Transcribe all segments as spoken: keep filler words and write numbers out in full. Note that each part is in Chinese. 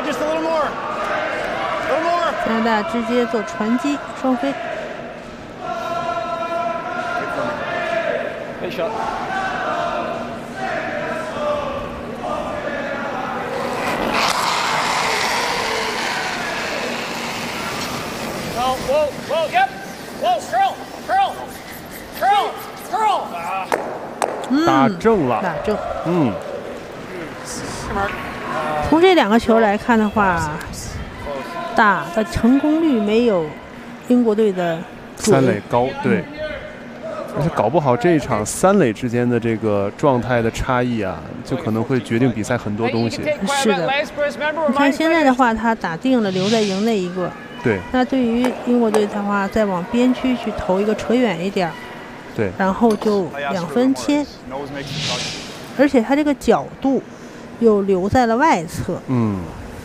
加拿大直接做传击双飞。 Good shot. Oh, whoa, whoa, yep. Whoa, curl, curl, curl, curl. 打正了， 打正。 嗯。 从这两个球来看的话，打的成功率没有英国队的三垒高，对。嗯 而且搞不好这一场三垒之间的这个状态的差异啊，就可能会决定比赛很多东西。 是的，你看现在的话，他打定了留在营内一个。 对。 那对于英国队的话，再往边区去投一个扯远一点。 对。 然后就两分签。而且他这个角度又留在了外侧。 嗯。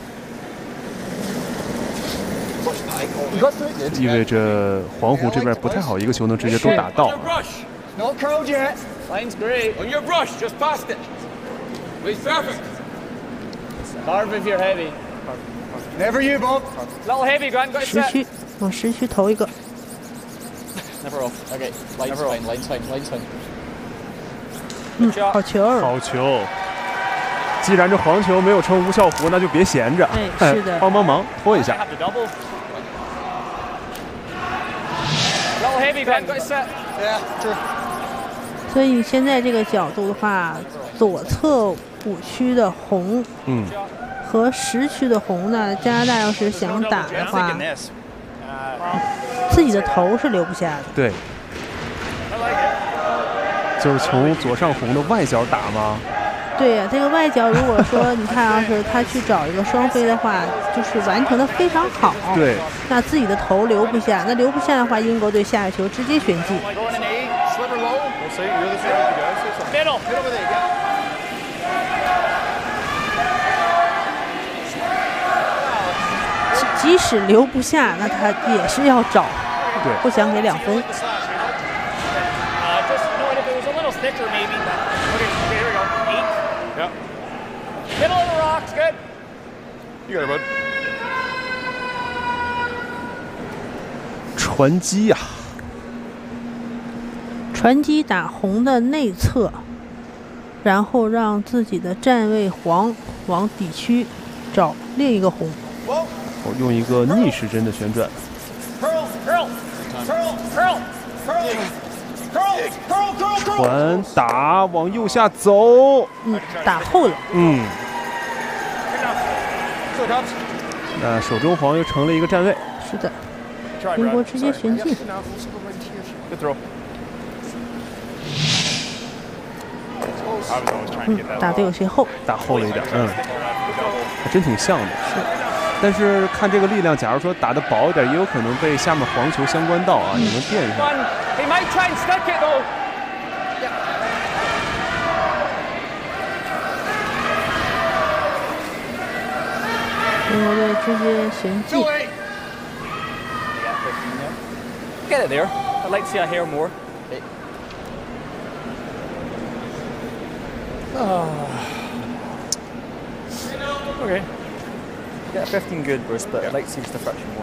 意味着黄湖这边不太好，一个球能直接都打到。 No curl yet. Line's great. On your brush, just past it. Wait, perfect. Carve if you're heavy. Never you, Bob. Little heavy, Grant. Got 十区，往十区投一个。 Never off. Okay. Line's fine. Line's fine. Line's fine. 嗯，好球。 好球。既然这黄球没有成吴啸湖，那就别闲着。 哎，是的。 帮帮忙，拖一下。 Heavy, Glenn. Got it set. Yeah, true. 所以现在这个角度的话，左侧五区的红， 嗯， 和十区的红呢，加拿大要是想打的话，自己的头是留不下的。 对，就是从左上红的外角打吗？ 对呀、啊，这个外角如果说你看，要是他去找一个双飞的话，就是完成的非常好。 对， 那自己的头留不下，那留不下的话，英国队下一球直接旋击。即使留不下，那他也是要找， 对， 不想给两分。 Middle of the rocks, good. You got it, bud. 传击呀、啊！ 传击打红的内侧，然后让自己的站位黄往底区找另一个红。 我用一个逆时针的旋转。传打往右下走， 嗯，打后了， 嗯。那手中黄又成了一个站位。 是的，英国直接旋进。嗯，打得有些厚， 打厚了一点，嗯，还真挺像的。 是。 但是看这个力量，假如说打得薄一点，也有可能被下面黄球相关到啊，也能垫上。 英国队直接旋进。 Get it there. I'd like to see a hair more. Okay. Yeah, fifteen good, Bruce, but I'd like to see just a fraction more.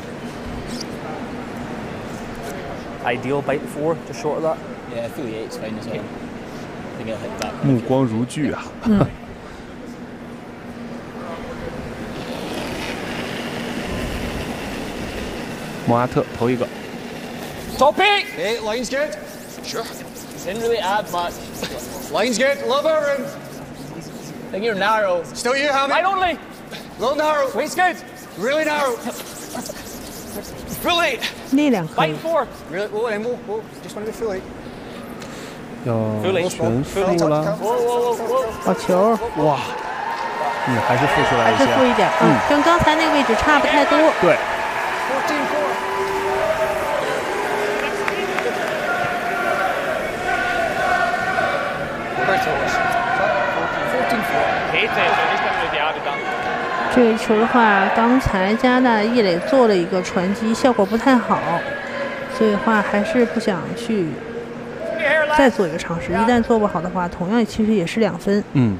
Ideal bite four, just short of that. Yeah, fifty-eight's fine as well. I think I'll hit that. 目光如炬啊！ 嗯。 莫阿特投一个。 Top eight. Hey, line's good. Sure. Didn't really add much. Line's good. Love our room. I think you're narrow. Still you, Hammy. Line only. Little narrow. Weight's good. Really narrow. Full eight. 力量可以。 Bite four. Really? Whoa, whoa, whoa. Just want to be full eight. 要全负了。 好球！ 哇，嗯，还是负出来一些。 还是负一点，嗯，跟刚才那个位置差不太多。 对。 这一球的话，刚才加拿大的叶磊做了一个传击，效果不太好，所以的话还是不想去再做一个尝试。一旦做不好的话，同样其实也是两分。 嗯。